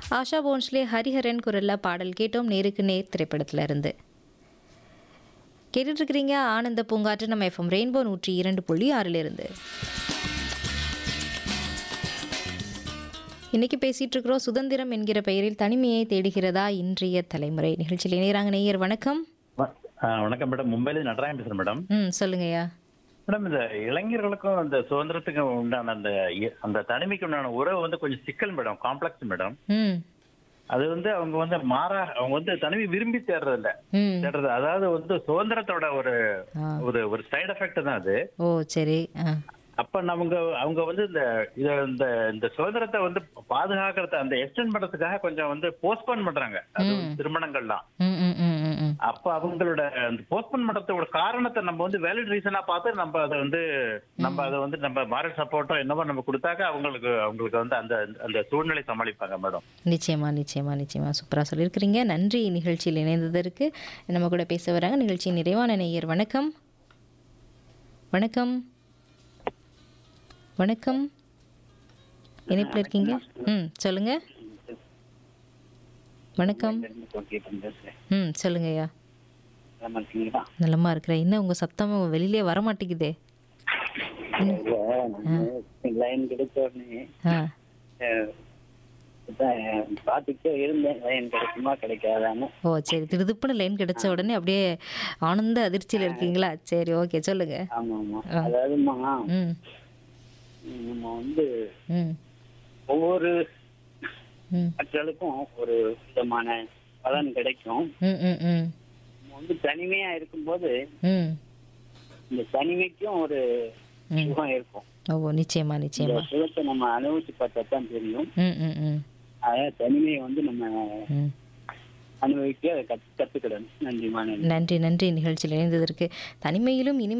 ஆஷா போன்ஸ்லே ஹரிஹரன் குரல்ல பாடல் கேட்டோம் நேருக்கு நேர் திரைப்படத்துல இருந்து. கேட்டுட்டு இருக்கிறீங்க ஆனந்த பூங்காற்று நம்ம எஃப்எம் ரெயின்போ 102.6 இருந்து. இன்னைக்கு பேசிட்டு இருக்கிறோம் சுதந்திரம் என்கிற பெயரில் தனிமையை தேடுகிறதா இன்றைய தலைமுறை. நிகழ்ச்சியில் இணையறாங்க நேயர் வணக்கம். வணக்கம் மேடம். மும்பைல நடராஜன் பேசுறேன் மேடம். சொல்லுங்கய்யா. மேடம், இந்த இளைஞர்களுக்கும் அந்த சுதந்திரத்துக்கும் உண்டான அந்த தனிமைக்கு உண்டான உறவு கொஞ்சம் சிக்கல் மேடம், காம்ப்ளெக்ஸ் மேடம். ம் அது அவங்க தனிமை விரும்பி தேடுறது இல்ல. ம் தேடுறது அதாவது சுதந்திரத்தோட ஒரு ஆ. ஒரு ஒரு சைடு எஃபெக்ட் தான் அது. ஓ சரி. அப்ப அவங்க இந்த இந்த சுதந்திரத்தை பாதுகாக்கிறது அந்த எக்ஸ்டெண்ட் பண்றதுக்காக கொஞ்சம் போஸ்ட்போன் பண்றாங்க. அது திருமணங்கள்லாம். ம் ம் ம் ம் ம் அப்ப அவங்களோட அந்த போஸ்ட்போன் பண்றதோட காரணத்தை நம்ம வேலிட் ரீசனா பார்த்து நம்ம அதை நம்ம மாரல் சப்போர்ட்டோ என்னவோ நம்ம கொடுத்தாக்க அவங்களுக்கு அந்த அந்த சூழ்நிலை சமாளிப்பாங்க மேடம். நிச்சயமா நிச்சயமா நிச்சயமா சூப்பராக சொல்லியிருக்கிறீங்க. நன்றி நிகழ்ச்சியில் இணைந்ததற்கு. நம்ம கூட பேச வராங்க நிகழ்ச்சியின் நிறைவான நேயர். வணக்கம் வணக்கம் வணக்கம். இணைப்பில் இருக்கீங்க. சொல்லுங்க. வணக்கம். சொல்லுங்கய்யா. நலமா இருக்கிறேன். என்ன உங்க சத்தம் வெளியிலே வர மாட்டேங்குதே. லைன் கிடைச்ச உடனே ஆ பாத்துக்கிட்டே இருந்தேன், லைன் கிடைக்குமா கிடைக்காதான்னு. ஓ சரி. திருதுப்புன்னு லைன் கிடைச்ச உடனே அப்படியே ஆனந்த அதிர்ச்சியில் இருக்கீங்களா? சரி ஓகே சொல்லுங்க. ஆமா ஆமா. அதாவதுமா ம் நம்ம ம் ஒவ்வொரு ம் மக்களுக்கும் ஒரு விதமான பலன் கிடைக்கும். ம் ம் ம் நம்ம தனிமையா இருக்கும்போது ம் இந்த தனிமைக்கும் ஒரு சுகம் இருக்கும். ஓ நிச்சயமா இந்த நிச்சயமா. சுகத்தை நம்ம அனுபவிச்சு பார்த்தா தான் தெரியும். ம் ம் ம் அதாவது தனிமையை நம்ம ம் அனுபவிக்க கத்துக்கிடணும். நன்றிமா. நன்றி நன்றி நிகழ்ச்சியில் இணைந்ததற்கு. தனிமையிலும் இனிமை